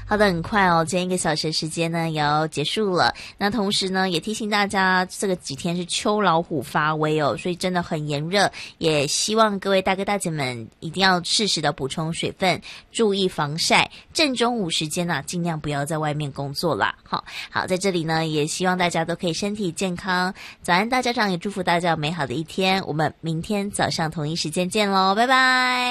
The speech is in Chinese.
好的，很快哦，今天1个小时的时间呢也要结束了。那同时呢，也提醒大家，这个几天是秋老虎发威哦，所以真的很炎热，也希望各位大哥大姐们一定要适时的补充水分，注意防晒。正中午时间呢，尽量不要在外面工作啦。好，在这里呢，也希望大家都可以身体健康。早安，大家长，也祝福大家有美好的一天。我们明天早上同一时间见喽，拜拜。